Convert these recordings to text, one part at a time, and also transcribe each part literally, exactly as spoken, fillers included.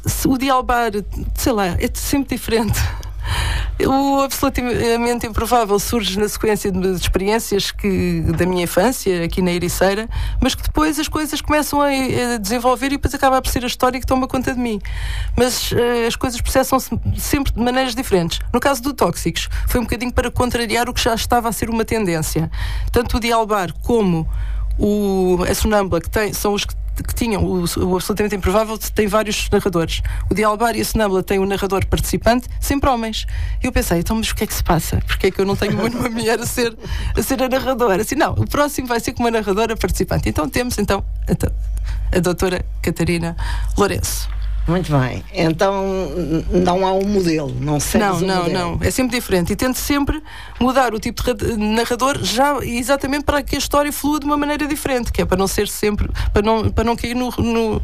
se o Dialbar, sei lá, é sempre diferente. O Absolutamente Improvável surge na sequência de experiências que, da minha infância aqui na Ericeira, mas que depois as coisas começam a, a desenvolver e depois acaba por ser a história que toma conta de mim. Mas uh, as coisas processam-se sempre de maneiras diferentes. No caso do Tóxicos, foi um bocadinho para contrariar o que já estava a ser uma tendência. Tanto o Dialbar como o, a Sonâmbula, que tem, são os que que tinham o, o Absolutamente Improvável, tem vários narradores. O Dialbar e a Sonâmbula têm um narrador participante, sempre homens. E eu pensei, então, mas o que é que se passa? Porque é que eu não tenho uma mulher a ser, a ser a narradora? Assim, não, o próximo vai ser com uma narradora participante. Então temos, então, a, a doutora Catarina Lourenço. Muito bem. Então não há um modelo, não sei. Não, um não, modelo. não. É sempre diferente. E tento sempre mudar o tipo de narrador já exatamente para que a história flua de uma maneira diferente, que é para não ser sempre, para não, para não cair no, no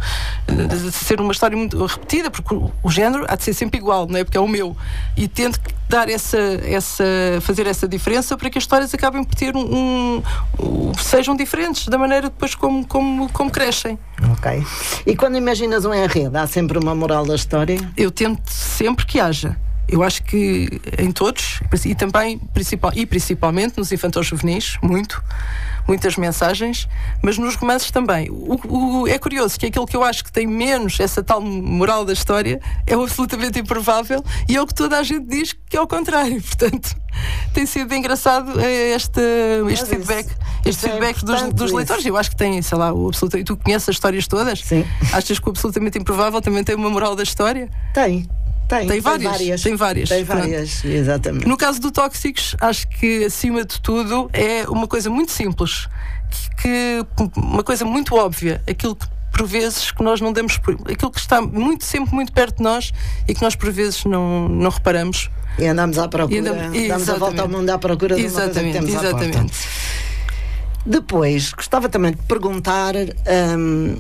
ser uma história muito repetida, porque o, o género há de ser sempre igual, não é? Porque é o meu. E tento dar essa, essa, fazer essa diferença para que as histórias acabem por ter um, um, um sejam diferentes da maneira depois como, como, como crescem. Ok. E quando imaginas um enredo, há sempre uma moral da história? Eu tento sempre que haja. Eu acho que em todos, e também principal, e principalmente nos infantos juvenis, muito, muitas mensagens, mas nos romances também. O, o, é curioso que aquilo que eu acho que tem menos essa tal moral da história é o Absolutamente Improvável, e é o que toda a gente diz que é ao contrário. Portanto, tem sido engraçado este, este feedback, isso, este isso feedback é dos, dos leitores. Eu acho que tem, sei lá, o absoluto. Tu conheces as histórias todas? Sim. Achas que o Absolutamente Improvável também tem uma moral da história? Tem. Tem, tem, várias, tem várias. Tem várias. Tem várias, exatamente. No caso do Tóxicos, acho que acima de tudo é uma coisa muito simples, que, que uma coisa muito óbvia, aquilo que por vezes que nós não damos, aquilo que está muito, sempre muito perto de nós e que nós por vezes não, não reparamos. E andamos à procura, andamos, damos a volta ao mundo à procura de uma coisa que temos exatamente. À porta. Depois, gostava também de perguntar hum,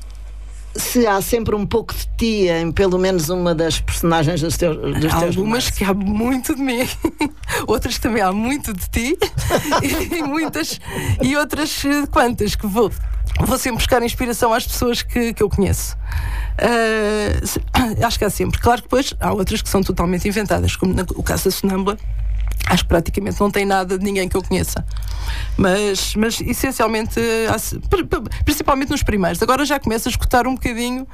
se há sempre um pouco de ti em pelo menos uma das personagens dos teus, dos teus algumas romances. Que há muito de mim, outras que também há muito de ti e muitas e outras quantas que vou vou sempre buscar inspiração às pessoas que, que eu conheço. Uh, acho que há sempre. Claro que depois há outras que são totalmente inventadas, como no caso da Sonâmbula. Acho que praticamente não tem nada de ninguém que eu conheça. Mas, mas essencialmente, principalmente nos primeiros. Agora já começo a escutar um bocadinho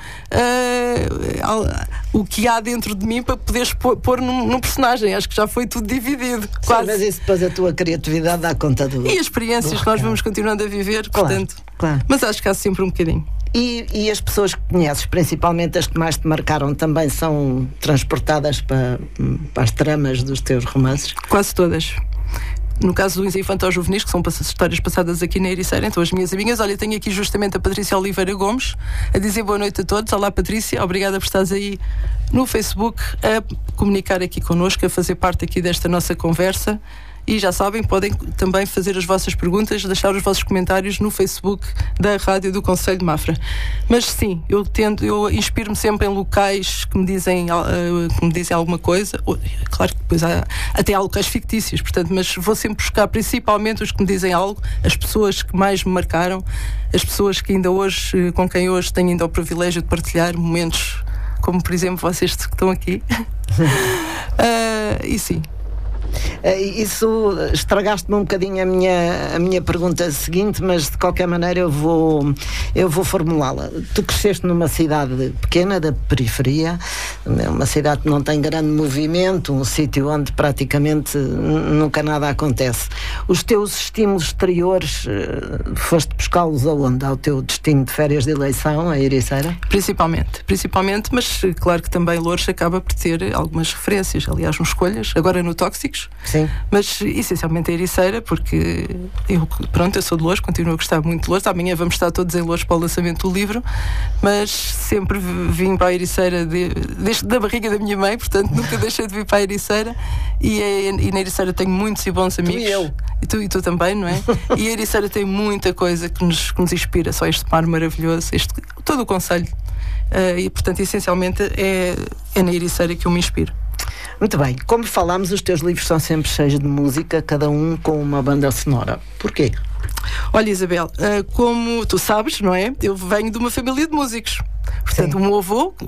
uh, o que há dentro de mim para poderes pôr, pôr num, num personagem. Acho que já foi tudo dividido. Sim, quase. Mas isso depois a tua criatividade dá conta do. E as experiências que nós vamos continuando a viver, claro, portanto. Claro. Mas acho que há sempre um bocadinho. E, e as pessoas que conheces, principalmente as que mais te marcaram, também são transportadas para, para as tramas dos teus romances? Quase todas. No caso dos infantos juvenis, que são histórias passadas aqui na Ericeira, então as minhas amigas, olha, tenho aqui justamente a Patrícia Oliveira Gomes a dizer boa noite a todos. Olá Patrícia, obrigada por estares aí no Facebook a comunicar aqui connosco, a fazer parte aqui desta nossa conversa. E já sabem, podem também fazer as vossas perguntas, deixar os vossos comentários no Facebook da Rádio do Concelho de Mafra. Mas sim, eu tento, eu inspiro-me sempre em locais que me dizem, uh, que me dizem alguma coisa. Claro que depois há até há locais fictícios, portanto, mas vou sempre buscar principalmente os que me dizem algo, as pessoas que mais me marcaram, as pessoas que ainda hoje, com quem hoje tenho ainda o privilégio de partilhar momentos, como por exemplo vocês que estão aqui. uh, e sim. Isso estragaste-me um bocadinho a minha, a minha pergunta seguinte, mas de qualquer maneira eu vou, eu vou formulá-la. Tu cresceste numa cidade pequena, da periferia, uma cidade que não tem grande movimento, um sítio onde praticamente nunca nada acontece. Os teus estímulos exteriores, foste buscá-los aonde? Ao teu destino de férias de eleição, a Ericeira? Principalmente, principalmente, mas claro que também Loures acaba por ter algumas referências, aliás, nas escolhas, agora no Tóxicos. Sim. Mas essencialmente a Ericeira, porque eu, pronto, eu sou de Loures, continuo a gostar muito de Loures. Amanhã vamos estar todos em Loures para o lançamento do livro, mas sempre vim para a Ericeira de, desde da barriga da minha mãe, portanto nunca deixei de vir para a Ericeira. E, é, e na Ericeira tenho muitos e bons amigos. Tu e eu. E tu, e tu também, não é? E a Ericeira tem muita coisa que nos, que nos inspira, só este mar maravilhoso, este, todo o concelho. Uh, e portanto, essencialmente, é, é na Ericeira que eu me inspiro. Muito bem, como falámos, os teus livros são sempre cheios de música, cada um com uma banda sonora. Porquê? Olha, Isabel, uh, como tu sabes, não é? Eu venho de uma família de músicos. Portanto, Sim. o meu avô,